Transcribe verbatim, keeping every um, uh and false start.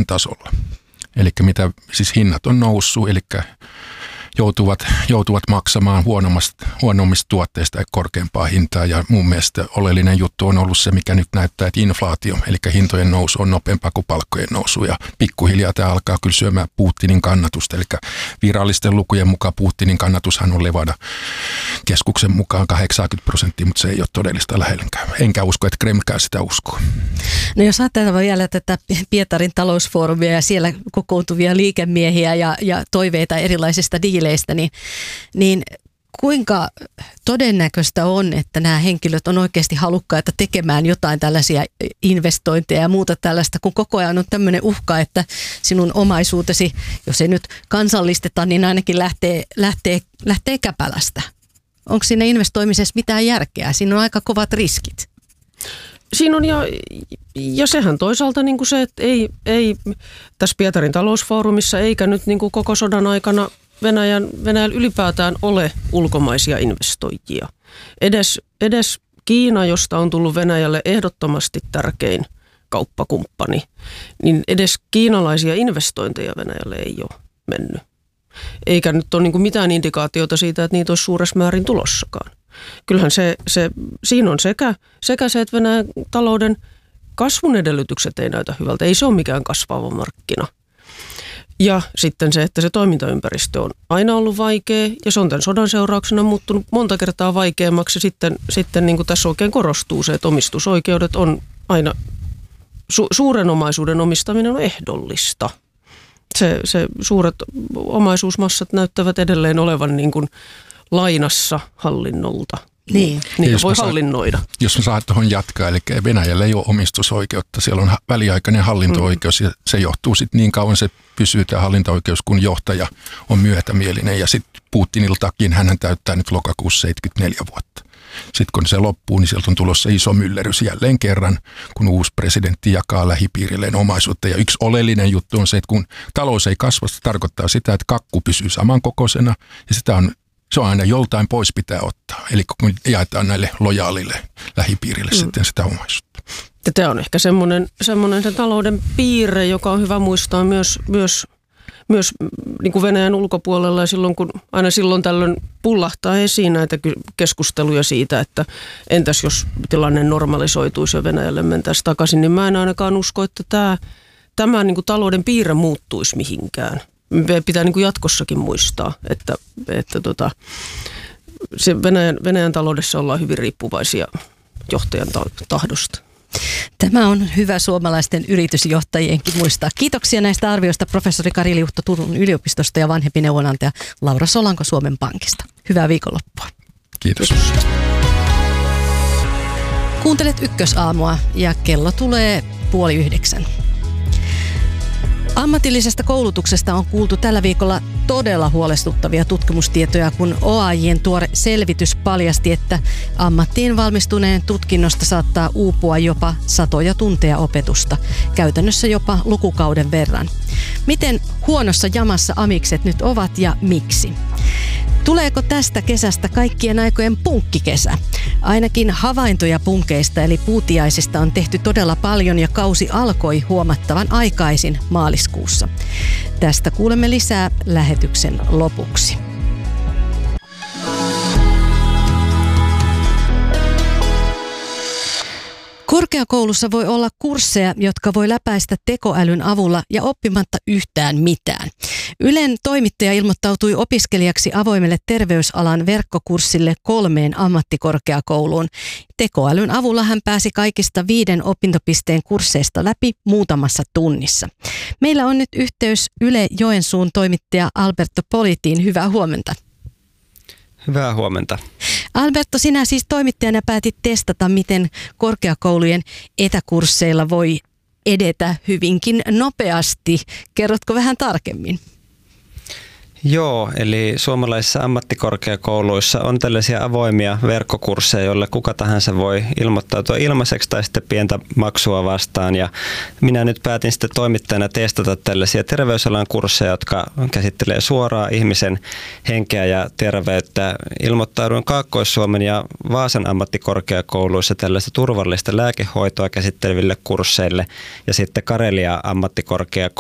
tasolla. Eli mitä siis hinnat on noussut, eli joutuvat, joutuvat maksamaan huonommista, huonommista tuotteista korkeampaa hintaa. Ja mun mielestä oleellinen juttu on ollut se, mikä nyt näyttää, että inflaatio, eli hintojen nousu on nopeampaa kuin palkkojen nousu. Ja pikkuhiljaa tämä alkaa kyllä syömään Putinin kannatusta. Eli virallisten lukujen mukaan Putinin kannatushan on Levada keskuksen mukaan kahdeksankymmentä prosenttia, mutta se ei ole todellista lähellekään. Enkä usko, että Kremlkään sitä uskoo. No jos ajatellaan vielä tätä Pietarin talousfoorumia ja siellä kokoontuvia liikemiehiä ja, ja toiveita erilaisista diileistä, niin, niin kuinka todennäköistä on, että nämä henkilöt on oikeasti halukkaita tekemään jotain tällaisia investointeja ja muuta tällaista, kun koko ajan on tämmöinen uhka, että sinun omaisuutesi, jos ei nyt kansallisteta, niin ainakin lähtee, lähtee, lähtee käpälästä. Onko siinä investoimisessa mitään järkeä? Siinä on aika kovat riskit. Siinä on ja, ja sehän toisaalta niin kuin se, että ei, ei tässä Pietarin talousfoorumissa eikä nyt niin kuin koko sodan aikana Venäjän, Venäjällä ylipäätään ole ulkomaisia investoijia. Edes, edes Kiina, josta on tullut Venäjälle ehdottomasti tärkein kauppakumppani, niin edes kiinalaisia investointeja Venäjälle ei ole mennyt. Eikä nyt ole niin kuin mitään indikaatiota siitä, että niitä olisi suuressa määrin tulossakaan. Kyllähän se, se, siinä on sekä, sekä se, että Venäjän talouden kasvun edellytykset ei näytä hyvältä. Ei se ole mikään kasvava markkina. Ja sitten se, että se toimintaympäristö on aina ollut vaikea ja se on tämän sodan seurauksena muuttunut monta kertaa vaikeammaksi. Sitten, sitten niin kuin tässä oikein korostuu se, että omistusoikeudet on aina, su, suuren omaisuuden omistaminen on ehdollista. Se, se suuret omaisuusmassat näyttävät edelleen olevan niin kuin lainassa hallinnolta. Niin. Niitä voi hallinnoida. Jos mä saan tuohon jatkaa, eli Venäjällä ei ole omistusoikeutta, siellä on väliaikainen hallinto-oikeus mm. ja se johtuu sitten niin kauan se pysyy tämä hallinto-oikeus, kun johtaja on myötämielinen ja sitten Putiniltakin hän täyttää nyt lokakuussa seitsemänkymmentäneljä vuotta. Sitten kun se loppuu, niin sieltä on tulossa iso myllerys jälleen kerran, kun uusi presidentti jakaa lähipiirilleen omaisuutta. Ja yksi oleellinen juttu on se, että kun talous ei kasva, se tarkoittaa sitä, että kakku pysyy samankokoisena ja sitä on Se on aina joltain pois pitää ottaa, eli kun jaetaan näille lojaalille lähipiirille mm. sitten sitä omaisuutta. Ja tämä on ehkä semmoinen, semmoinen sen talouden piirre, joka on hyvä muistaa myös, myös, myös niin kuin Venäjän ulkopuolella. Ja silloin, kun aina silloin tällöin pullahtaa esiin näitä keskusteluja siitä, että entäs jos tilanne normalisoituisi ja Venäjälle mentäisiin takaisin, niin mä en ainakaan usko, että tämä, tämä niin kuin talouden piirre muuttuisi mihinkään. Pitää niin kuin jatkossakin muistaa, että, että tota, se Venäjän, Venäjän taloudessa ollaan hyvin riippuvaisia johtajan tahdosta. Tämä on hyvä suomalaisten yritysjohtajienkin muistaa. Kiitoksia näistä arvioista professori Kari Liuhto Turun yliopistosta ja vanhempi neuvonantaja Laura Solanko Suomen Pankista. Hyvää viikonloppua. Kiitos. Kiitos. Kuuntelet Ykkösaamua ja kello tulee puoli yhdeksän. Ammatillisesta koulutuksesta on kuultu tällä viikolla todella huolestuttavia tutkimustietoja, kun O A J:n tuore selvitys paljasti, että ammattiin valmistuneen tutkinnosta saattaa uupua jopa satoja tunteja opetusta, käytännössä jopa lukukauden verran. Miten huonossa jamassa amikset nyt ovat ja miksi? Tuleeko tästä kesästä kaikkien aikojen punkkikesä? Ainakin havaintoja punkeista eli puutiaisista on tehty todella paljon ja kausi alkoi huomattavan aikaisin maaliskuussa. Tästä kuulemme lisää lähetyksen lopuksi. Korkeakoulussa voi olla kursseja, jotka voi läpäistä tekoälyn avulla ja oppimatta yhtään mitään. Ylen toimittaja ilmoittautui opiskelijaksi avoimelle terveysalan verkkokurssille kolmeen ammattikorkeakouluun. Tekoälyn avulla hän pääsi kaikista viiden opintopisteen kursseista läpi muutamassa tunnissa. Meillä on nyt yhteys Yle Joensuun toimittaja Alberto Politiin. Hyvää huomenta. Hyvää huomenta. Alberto, sinä siis toimittajana päätit testata, miten korkeakoulujen etäkursseilla voi edetä hyvinkin nopeasti. Kerrotko vähän tarkemmin? Joo, eli suomalaisissa ammattikorkeakouluissa on tällaisia avoimia verkkokursseja, joille kuka tahansa voi ilmoittautua ilmaiseksi tai sitten pientä maksua vastaan. Ja minä nyt päätin sitten toimittajana testata tällaisia terveysalan kursseja, jotka käsittelee suoraan ihmisen henkeä ja terveyttä. Ilmoittauduin Kaakkois-Suomen ja Vaasan ammattikorkeakouluissa tällaista turvallista lääkehoitoa käsitteleville kursseille ja sitten Karelia ammattikorkeakouluissa